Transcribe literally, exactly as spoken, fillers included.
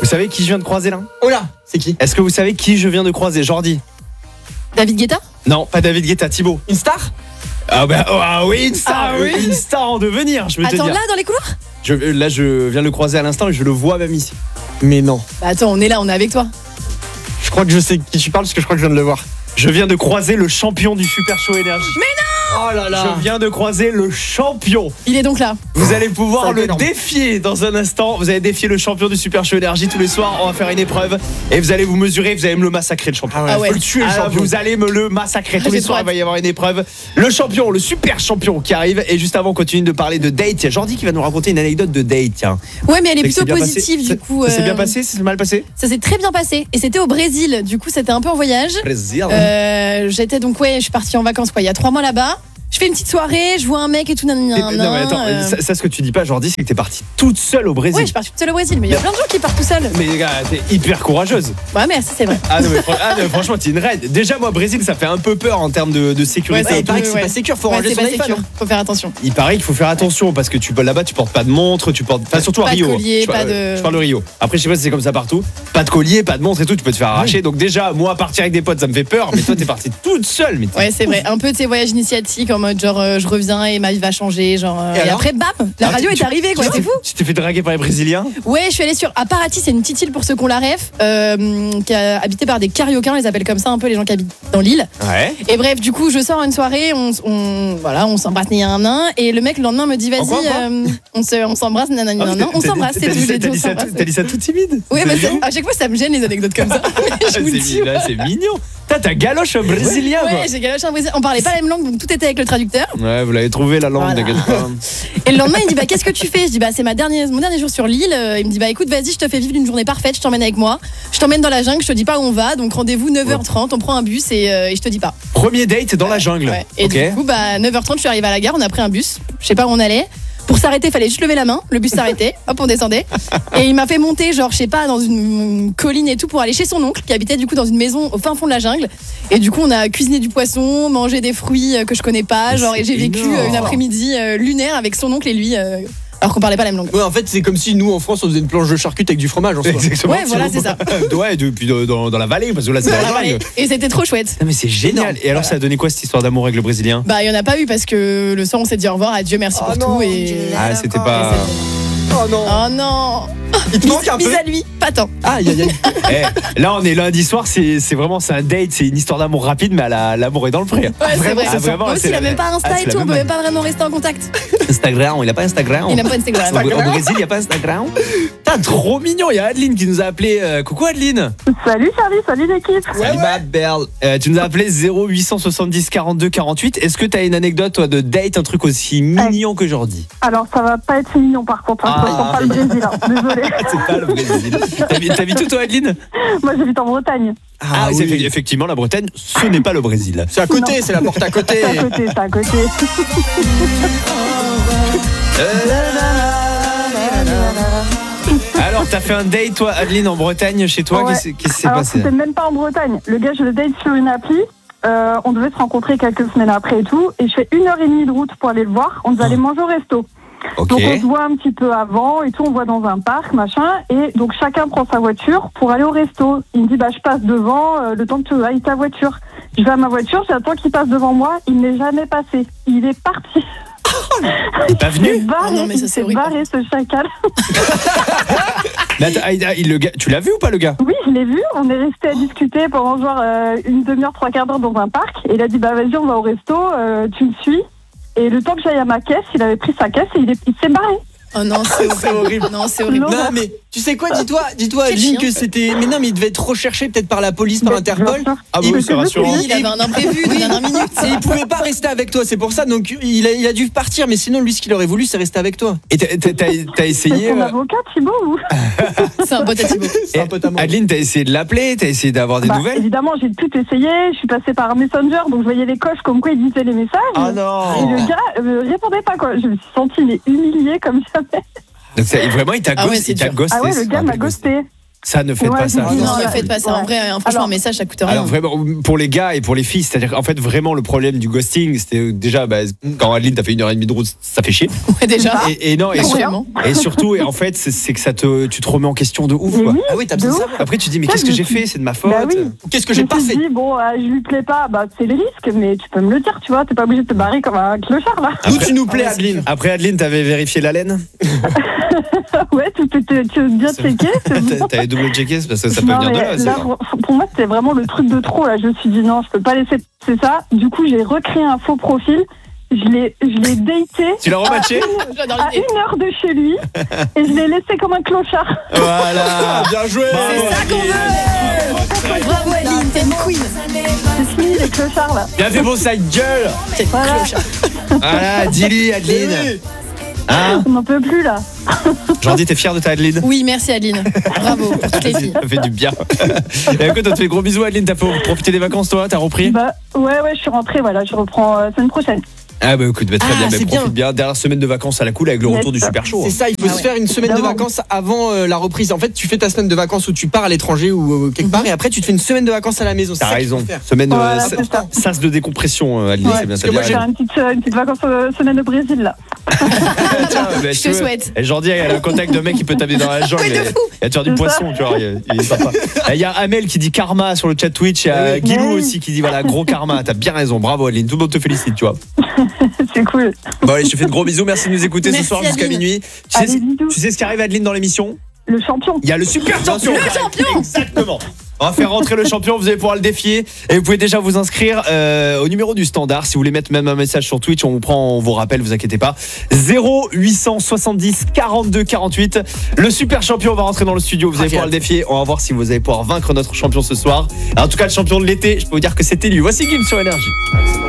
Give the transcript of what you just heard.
savez qui je viens de croiser là? Oh là, c'est qui? Est-ce que vous savez qui je viens de croiser? Jordi? David Guetta? Non, pas David Guetta, Thibaut. Une star? Ah bah oh, ah oui, une star, Ah oui. une star en devenir, je veux Attends, te dire. là, dans les couloirs? Je, là, je viens de le croiser à l'instant et je le vois même ici. Mais non. Bah attends, on est là, on est avec toi. Je crois que je sais qui tu parles parce que je crois que je viens de le voir. Je viens de croiser le champion du Super Show Énergie. Mais non! Oh là là. Je viens de croiser le champion. Il est donc là. Vous allez pouvoir Ça, le énorme. défier dans un instant. Vous allez défier le champion du Super Show Énergie tous les soirs. On va faire une épreuve et vous allez vous mesurer. Vous allez me le massacrer, le champion. Ah ouais, Ah ouais. faut le tuer le Alors, champion. vous allez me le massacrer tous les J'ai soirs. trop Il va y avoir une épreuve. Le champion, le super champion qui arrive. Et juste avant, on continue de parler de date. Il y a Jordi qui va nous raconter une anecdote de date. Tiens. Ouais, mais elle est C'est que plutôt c'est bien positive passé. du coup. Ça s'est euh, bien passé, ça s'est mal passé. Ça s'est très bien passé. Et c'était au Brésil. Du coup, c'était un peu en voyage. Plaisir. Euh, J'étais donc, ouais, je suis partie en vacances quoi, il y a trois mois là-bas. Je fais une petite soirée, je vois un mec et tout. Nan, nan, Et- non mais attends, euh... ça, ça, ce que tu dis pas Jordi, c'est que t'es partie toute seule au Brésil. Ouais, je suis partie toute seule au Brésil, mais il y a plein de gens qui partent tout seuls. Mais les gars, t'es hyper courageuse. Ouais, merci, c'est vrai. Ah non mais, fr- ah, non, mais franchement, t'es une reine. Déjà moi Brésil, ça fait un peu peur en termes de, de sécurité. Ouais, Il paraît que c'est Ouais. pas sécure, faut Ouais, ranger c'est son pas iPhone. sécure, faut faire attention. Il paraît qu'il faut faire attention parce que tu là-bas tu portes pas de montre, tu portes enfin surtout à Pas de Rio. collier, je, pas parle- de- je parle de Rio. Après je sais pas si c'est comme ça partout. Pas de collier, pas de montre et tout, tu peux te faire arracher. Donc déjà moi partir avec des potes ça me fait peur, mais toi t'es partie toute seule. Mais t'es- Ouais, c'est vrai. Un peu de ces voyages initiatiques en mode genre euh, je reviens et ma vie va changer. Genre, euh, Et et, alors après, bam, la Ah, radio tu- est arrivée, quoi. tu- C'est fou. Tu t'es fait draguer par les Brésiliens? Ouais, je suis allée sur Aparati, c'est une petite île pour ceux qu'on la ref, euh, qui est habitée par des cariocans, on les appelle comme ça un peu les gens qui habitent dans l'île. Ouais. Et bref, du coup, je sors à une soirée, on, on voilà, on s'embrasse, il y a un nain, et le mec le lendemain me dit vas-y, En quoi, en quoi euh, on se, on s'embrasse, nanana, Ah, nanana, on t'as- s'embrasse, t'as c'est dit tout. ça- j'ai T'as dit, dit on ça s'embrasse. tout- t'as dit ça tout timide. Oui, C'est mais mignon. c'est- à chaque fois ça me gêne les anecdotes comme ça. Ah, je c'est vous le dis. mignon, c'est mignon. T'as ta galoche brésilien quoi. Ouais, j'ai galoché un Brésil. On parlait pas la même langue, donc tout était avec le traducteur. Ouais, vous l'avez trouvé la langue, Voilà. t'inquiète pas. Et le lendemain, il me dit bah qu'est-ce que tu fais? Je dis bah c'est ma dernière, mon dernier jour sur l'île. Il me dit bah écoute, vas-y, je te fais vivre une journée parfaite, je t'emmène avec moi. Je t'emmène dans la jungle, je te dis pas où on va, donc rendez-vous neuf heures trente, on prend un bus et, euh, et je te dis pas. Premier date dans la jungle. Ouais. Et Ok. du coup, bah neuf heures trente, je suis arrivée à la gare, on a pris un bus. Je sais pas où on allait. Pour s'arrêter, il fallait juste lever la main. Le bus s'arrêtait. Hop, on descendait. Et il m'a fait monter, genre, je sais pas, dans une colline et tout pour aller chez son oncle qui habitait du coup dans une maison au fin fond de la jungle. Et du coup, on a cuisiné du poisson, mangé des fruits euh, que je connais pas. Mais Genre, c'est et j'ai vécu énorme. euh, une après-midi euh, lunaire avec son oncle et lui, euh, alors qu'on parlait pas la même langue. Ouais, en fait, c'est comme si nous en France on faisait une planche de charcute avec du fromage en soi. Exactement. Ouais, voilà, c'est ça. Ouais, depuis dans, dans la vallée, parce que là c'est dans la jungle. Et c'était trop chouette. Non, mais c'est génial. Et alors, ça a donné quoi cette histoire d'amour avec le Brésilien? Bah, il y en a pas eu parce que le soir, on s'est dit au revoir, adieu, merci Oh pour non. tout. Et. Ah, c'était pas. Oh non. Oh non! Il te manque un peu. Mise à lui, pas tant. Aïe aïe aïe. Eh, là, on est lundi soir, c'est c'est vraiment c'est un date, c'est une histoire d'amour rapide, mais à la- l'amour est dans le pré. Ouais, c'est vrai. Ah, vraiment, Moi aussi, c'est il a la- même pas Insta ah, c'est et la tout, on même peut même manière. pas vraiment rester en contact. Instagram, il a pas Instagram. Il n'a pas Instagram. Au, au Brésil, il n'y a pas Instagram. T'as trop mignon. Il y a Adeline qui nous a appelé. Euh, coucou Adeline. Salut Charlie, salut l'équipe. Salut ma belle. Euh, tu nous as appelé zéro huit cent soixante-dix quarante-deux quarante-huit. Est-ce que t'as une anecdote toi de date, un truc aussi mignon que Jordi? Alors ça va pas être mignon par contre, hein, Ah. je sens pas le Brésil, hein. Désolé. C'est pas le Brésil. T'habites t'habites où toi Adeline? Moi j'habite en Bretagne. Ah, oui. c'est effe- effectivement la Bretagne, ce n'est pas le Brésil. C'est à côté, Non. c'est la porte à côté. C'est à côté, c'est à côté. Alors t'as fait un date toi Adeline en Bretagne chez toi, Ouais. qu'est-ce qu'est-ce qui s'est Alors passé? c'était même pas en Bretagne. Le gars je le date sur une appli. Euh, on devait se rencontrer quelques semaines après et tout. Et je fais une heure et demie de route pour aller le voir. On devait aller manger au resto. Ok. Donc on se voit un petit peu avant et tout, on voit dans un parc, machin, et donc chacun prend sa voiture pour aller au resto. Il me dit bah je passe devant, euh, le temps que tu ailles ta voiture. Je vais à ma voiture, j'attends qu'il passe devant moi, il n'est jamais passé. Il est parti. Il est pas Il est venu? barré, Oh non, mais ça, il c'est s'est horrible. barré ce chacal. Mais attends, ah, il- ah, il- le gars, tu l'as vu ou pas le gars? Oui, je l'ai vu, on est resté à discuter pendant genre euh, une demi-heure, trois quarts d'heure dans un parc, et il a dit bah vas-y on va au resto, euh, tu me suis. Et le temps que j'aille à ma caisse, il avait pris sa caisse et il, est- il s'est barré. Oh non, c'est horrible. C'est horrible. Non, c'est horrible. Non. Non mais tu sais quoi, dis-toi, dis-toi Quel Adeline chien. que c'était. Mais non mais il devait être recherché peut-être par la police, par Mais Interpol. bien sûr. Ah Il- bon, c'est rassurant. Oui, il avait un imprévu de dernière minute. Et il pouvait pas rester avec toi, c'est pour ça. Donc il a, il a dû partir, mais sinon lui ce qu'il aurait voulu c'est rester avec toi. Et t'as- t'as t'as- t'as C'est essayé ton euh, avocat, Thibaut ou C'est un pote à Thibaut. C'est un pote à moi. Adeline, t'as essayé de l'appeler, t'as essayé d'avoir des Bah, nouvelles? évidemment, j'ai tout essayé. Je suis passée par Messenger, donc je voyais les coches comme quoi il disait les messages. Ah Et non. le gars euh, répondait pas quoi. Je me suis sentie mais humiliée comme jamais. Donc, c'est- vraiment, il t'a Ah ouais, ghost- c'est il t'a dur. ghosté. Ah ouais, le c'est gars un m'a peu ghosté. ghosté. Ça ne faites Ouais, pas ça. j'ai dit Non, non, ne là, faites pas ça. En ouais. vrai, hein, franchement, Alors- un message, ça coûte rien. Alors vraiment pour les gars et pour les filles, c'est-à-dire qu'en fait vraiment le problème du ghosting, c'était déjà bah, quand Adeline t'as fait une heure et demie de route, ça fait chier. Ouais, déjà. Et, et non et, Ouais. sur- Absolument. et surtout et en fait c'est, c'est que ça te tu te remets en question de ouf Mais quoi. oui, Ah oui, t'as de besoin de ouf. savoir. Après tu te dis mais Ouais, qu'est-ce que je j'ai me suis- fait, c'est de ma faute. Bah oui. Qu'est-ce que Je j'ai me pas suis fait? dit, bon, euh, je lui plais pas, bah c'est le risque, mais tu peux me le dire, tu vois, t'es pas obligé de te barrer comme un clochard là. D'où tu nous plais, Ah ouais, c'est Adeline. Après Adeline, t'avais vérifié la laine. Ouais, tout était tu veux bien checké, c'est bon. T'avais double checké parce que ça peut Non, venir de mais là. c'est là, pas- pour- pour moi, c'était vraiment le truc de trop. Là, je me suis dit non, je peux pas laisser c'est ça. Du coup, j'ai recréé un faux profil. Je l'ai, je l'ai daté Tu l'as rematché J'adore à l'idée. une heure de chez lui et je l'ai laissé comme un clochard. Voilà. Bien joué. C'est ça qu'on veut. Bravo, Adeline, t'es une queen. C'est fini les clochards là. Bien fait mon side gueule. T'es une Voilà. clochard. Voilà, dis-lui Adeline. Hein On n'en peut plus là. Jordi, t'es fier de ta Adeline? Oui, merci, Adeline. Bravo pour toutes les filles. Ça fait du bien. Et écoute, on te fait gros bisous Adeline, t'as profité des vacances toi? T'as repris? Bah ouais, ouais, je suis rentrée. Voilà, je reprends euh, semaine prochaine. Ah bah écoute, bah, très Ah, bien, bah, c'est profite bien. bien. Dernière semaine de vacances à la cool avec le Yes. retour du super show. C'est ça, il faut Ah se ouais. faire une semaine de Évidemment. vacances avant euh, la reprise. En fait, tu fais ta semaine de vacances où tu pars à l'étranger ou euh, quelque part et après tu te fais une semaine de vacances à la maison. C'est T'as ça qu'il faut raison. faire. Semaine Voilà, euh, c'est ça. sas de décompression, euh, Adeline, Ouais, c'est bien. parce t'as que bien moi, Je vais raison. faire une petite, euh, une petite vacance euh, semaine au Brésil là. Tiens, bah, Je tu te vois, souhaite. Et Jordi, elle a un contact de mec qui peut t'amener dans la jungle. Ouais, de et- fou. Et tu faire du C'est ça. poisson, tu vois. Il il est sympa. Et il y a Amel qui dit karma sur le chat Twitch. Il y a Oui. Guilou Oui. aussi qui dit voilà, gros karma. T'as bien raison. Bravo Adeline. Tout le monde te félicite, tu vois. C'est cool. Bon, allez, je te fais de gros bisous. Merci de nous écouter ce Merci, soir jusqu'à Adeline. minuit. Tu sais, Allez, bisous. tu sais ce qui arrive, Adeline, dans l'émission? Le champion. Il y a le super champion. Le champion. Exactement. On va faire rentrer le champion, vous allez pouvoir le défier et vous pouvez déjà vous inscrire euh, au numéro du standard. Si vous voulez mettre même un message sur Twitch, on vous prend, on vous rappelle, vous inquiétez pas. zéro huit cent soixante-dix quarante-deux quarante-huit. Le super champion va rentrer dans le studio, vous allez pouvoir le défier. On va voir si vous allez pouvoir vaincre notre champion ce soir. Alors, en tout cas, le champion de l'été, je peux vous dire que c'était lui. Voici Gims sur Énergie.